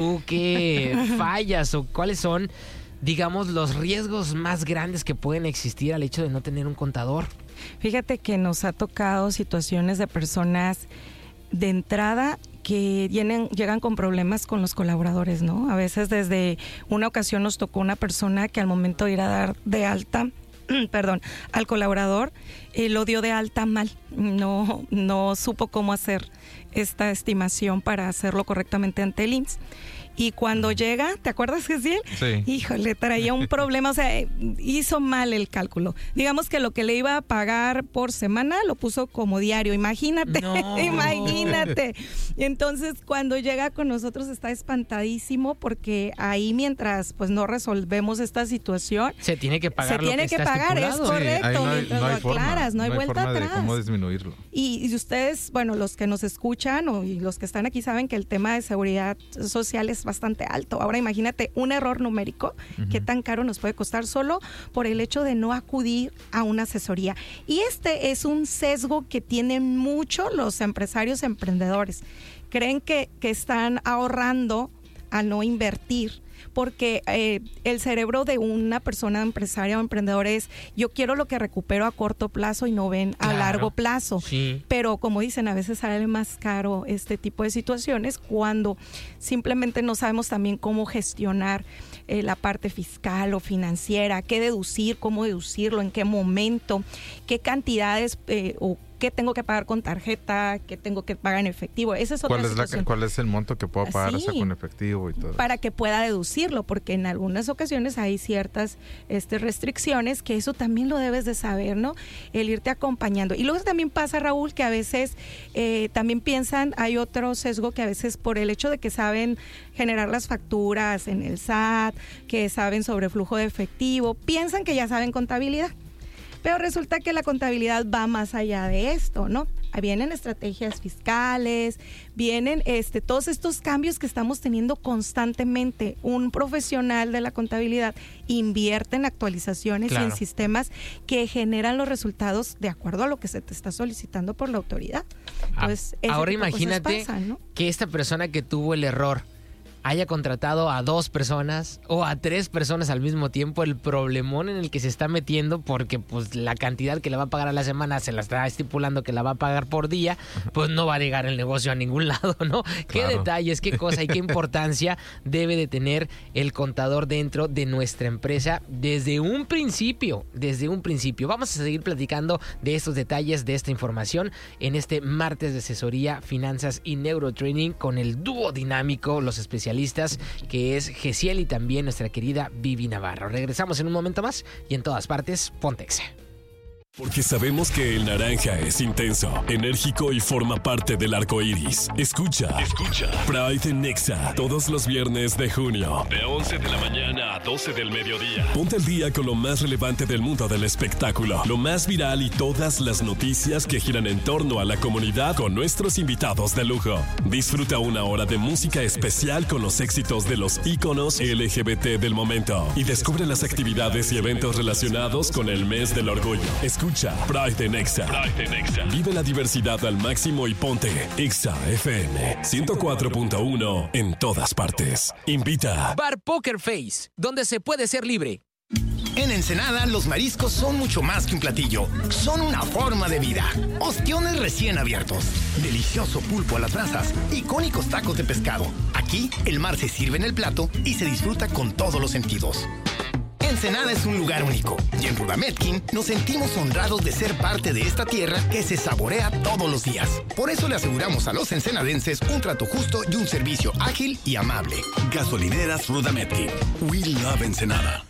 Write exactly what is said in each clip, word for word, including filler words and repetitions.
¿Tú qué fallas o cuáles son, digamos, los riesgos más grandes que pueden existir al hecho de no tener un contador? Fíjate que nos ha tocado situaciones de personas de entrada que vienen, llegan con problemas con los colaboradores, ¿no? A veces desde una ocasión nos tocó una persona que al momento de ir a dar de alta, perdón, al colaborador, eh, lo dio de alta mal, no, no supo cómo hacer esta estimación para hacerlo correctamente ante el I M S S. Y cuando llega, ¿te acuerdas, Gesiel? Sí. Híjole, traía un problema, o sea, hizo mal el cálculo. Digamos que lo que le iba a pagar por semana lo puso como diario, imagínate, No. imagínate. Y entonces cuando llega con nosotros está espantadísimo porque ahí mientras pues no resolvemos esta situación, Se tiene que pagar se lo tiene que, está pagar, es estipulado. correcto, ahí no hay, mientras no hay lo forma, aclaras, no hay, no hay vuelta forma atrás. de cómo disminuirlo. Y, y ustedes, bueno, los que nos escuchan o, y los que están aquí saben que el tema de seguridad social es bastante alto. Ahora imagínate un error numérico, uh-huh. qué tan caro nos puede costar solo por el hecho de no acudir a una asesoría. Y este es un sesgo que tienen mucho los empresarios emprendedores. Creen que, que están ahorrando a no invertir. Porque eh, el cerebro de una persona empresaria o emprendedor es yo quiero lo que recupero a corto plazo y no ven a Claro, largo plazo. Sí. Pero como dicen, a veces sale más caro este tipo de situaciones cuando simplemente no sabemos también cómo gestionar eh, la parte fiscal o financiera, qué deducir, cómo deducirlo, en qué momento, qué cantidades eh, o qué tengo que pagar con tarjeta, qué tengo que pagar en efectivo. Esa es otra ¿Cuál es, la, situación. ¿Cuál es el monto que puedo pagar Sí, hasta con efectivo y todo? Para que pueda deducirlo, porque en algunas ocasiones hay ciertas este, restricciones que eso también lo debes de saber, ¿no? El irte acompañando. Y luego también pasa, Raúl, que a veces eh, también piensan, hay otro sesgo que a veces por el hecho de que saben generar las facturas en el S A T, que saben sobre flujo de efectivo, piensan que ya saben contabilidad. Pero resulta que la contabilidad va más allá de esto, ¿no? Vienen estrategias fiscales, vienen este, todos estos cambios que estamos teniendo constantemente. Un profesional de la contabilidad invierte en actualizaciones Claro. y en sistemas que generan los resultados de acuerdo a lo que se te está solicitando por la autoridad. Entonces, ese Ahora tipo de cosas imagínate pasan, ¿no? que esta persona que tuvo el error haya contratado a dos personas o a tres personas al mismo tiempo, el problemón en el que se está metiendo porque pues la cantidad que le va a pagar a la semana se la está estipulando que la va a pagar por día, pues no va a llegar el negocio a ningún lado, ¿no? Qué Claro. detalles, qué cosa y qué importancia debe de tener el contador dentro de nuestra empresa desde un principio, desde un principio. Vamos a seguir platicando de estos detalles, de esta información en este martes de asesoría, finanzas y neurotraining con el dúo dinámico, los especialistas que es Gesiel y también nuestra querida Vivi Navarro. Regresamos en un momento más y en todas partes, Pontex. Porque sabemos que el naranja es intenso, enérgico y forma parte del arco iris. Escucha, escucha. Pride en Nexa, todos los viernes de junio. De once de la mañana a doce del mediodía. Ponte al día con lo más relevante del mundo del espectáculo, lo más viral y todas las noticias que giran en torno a la comunidad con nuestros invitados de lujo. Disfruta una hora de música especial con los éxitos de los íconos L G B T del momento. Y descubre las actividades y eventos relacionados con el mes del orgullo. Escucha Pride en Exa. Pride en Exa. Vive la diversidad al máximo y ponte Exa F M ciento cuatro punto uno en todas partes. Invita. Bar Poker Face, donde se puede ser libre. En Ensenada, los mariscos son mucho más que un platillo. Son una forma de vida. Ostiones recién abiertos, delicioso pulpo a las brasas, icónicos tacos de pescado. Aquí, el mar se sirve en el plato y se disfruta con todos los sentidos. Ensenada es un lugar único y en Rudametkin nos sentimos honrados de ser parte de esta tierra que se saborea todos los días. Por eso le aseguramos a los ensenadenses un trato justo y un servicio ágil y amable. Gasolineras Rudametkin. We love Ensenada.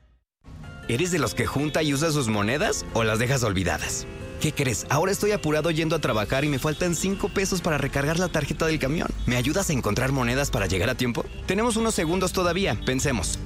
¿Eres de los que junta y usa sus monedas o las dejas olvidadas? ¿Qué crees? Ahora estoy apurado yendo a trabajar y me faltan cinco pesos para recargar la tarjeta del camión. ¿Me ayudas a encontrar monedas para llegar a tiempo? Tenemos unos segundos todavía. Pensemos.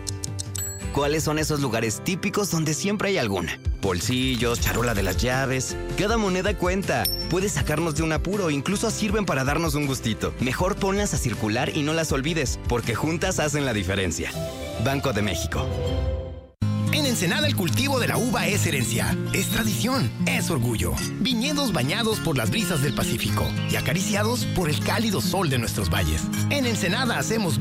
¿Cuáles son esos lugares típicos donde siempre hay alguna? Bolsillos, charola de las llaves. Cada moneda cuenta. Puede sacarnos de un apuro, incluso sirven para darnos un gustito. Mejor ponlas a circular y no las olvides, porque juntas hacen la diferencia. Banco de México. En Ensenada el cultivo de la uva es herencia, es tradición, es orgullo. Viñedos bañados por las brisas del Pacífico y acariciados por el cálido sol de nuestros valles. En Ensenada hacemos